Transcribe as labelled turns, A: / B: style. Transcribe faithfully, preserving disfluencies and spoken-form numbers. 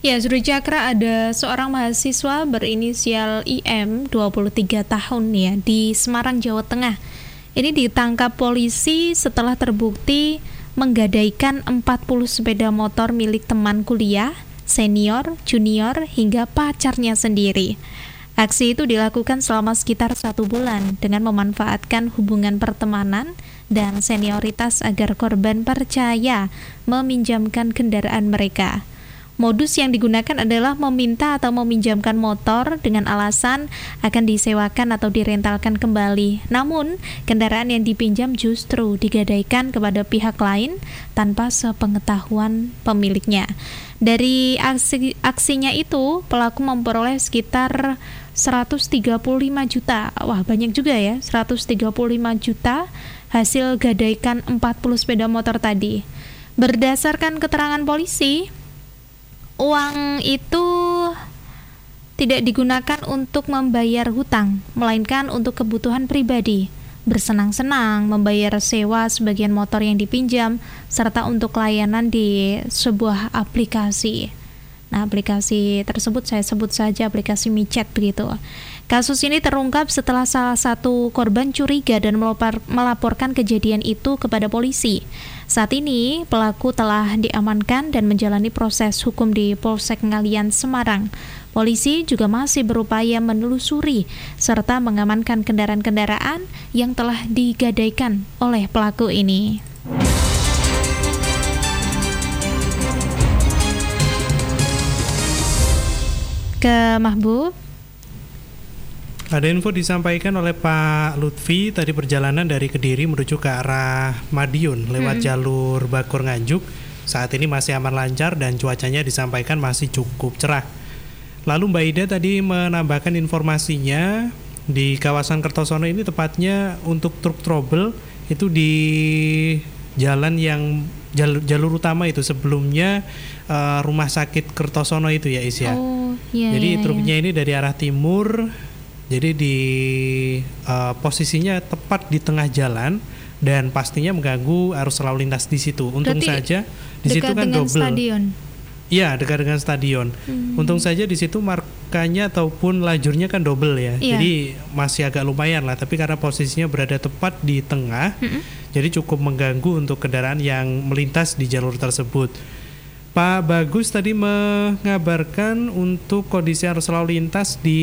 A: Ya, Surujakra, ada seorang mahasiswa berinisial I M, dua puluh tiga tahun ya, di Semarang, Jawa Tengah. Ini ditangkap polisi setelah terbukti menggadaikan empat puluh sepeda motor milik teman kuliah, senior, junior, hingga pacarnya sendiri. Aksi itu dilakukan selama sekitar satu bulan dengan memanfaatkan hubungan pertemanan dan senioritas agar korban percaya meminjamkan kendaraan mereka. Modus yang digunakan adalah meminta atau meminjamkan motor dengan alasan akan disewakan atau direntalkan kembali. Namun, kendaraan yang dipinjam justru digadaikan kepada pihak lain tanpa sepengetahuan pemiliknya. Dari aksi, aksinya itu, pelaku memperoleh sekitar seratus tiga puluh lima juta. Wah, banyak juga ya, seratus tiga puluh lima juta hasil gadaikan empat puluh sepeda motor tadi. Berdasarkan keterangan polisi, uang itu tidak digunakan untuk membayar hutang, melainkan untuk kebutuhan pribadi, bersenang-senang, membayar sewa sebagian motor yang dipinjam, serta untuk layanan di sebuah aplikasi. Nah, aplikasi tersebut saya sebut saja aplikasi micet begitu. Kasus ini terungkap setelah salah satu korban curiga dan melapor, melaporkan kejadian itu kepada polisi. Saat ini, pelaku telah diamankan dan menjalani proses hukum di Polsek Ngalian, Semarang. Polisi juga masih berupaya menelusuri serta mengamankan kendaraan-kendaraan yang telah digadaikan oleh pelaku ini. Ke Mahbub.
B: Ada info disampaikan oleh Pak Lutfi, tadi perjalanan dari Kediri menuju ke arah Madiun lewat hmm. jalur Bakor Nganjuk. Saat ini masih aman lancar dan cuacanya disampaikan masih cukup cerah. Lalu Mbak Ida tadi menambahkan informasinya di kawasan Kertosono ini, tepatnya untuk truk trouble itu di jalan yang jalur, jalur utama itu sebelumnya uh, rumah sakit Kertosono itu ya Is ya.
A: Oh, iya,
B: jadi
A: iya,
B: truknya
A: iya.
B: ini dari arah timur. Jadi di uh, posisinya tepat di tengah jalan dan pastinya mengganggu arus lalu lintas di situ. Untung
A: Berarti
B: saja di situ kan double.
A: Stadion.
B: Iya, dekat dengan stadion. Hmm. Untung saja di situ markanya ataupun lajurnya kan double ya.
A: Iya.
B: Jadi masih agak lumayan lah, tapi karena posisinya berada tepat di tengah, hmm. jadi cukup mengganggu untuk kendaraan yang melintas di jalur tersebut. Pak Bagus tadi mengabarkan untuk kondisi arus lalu lintas di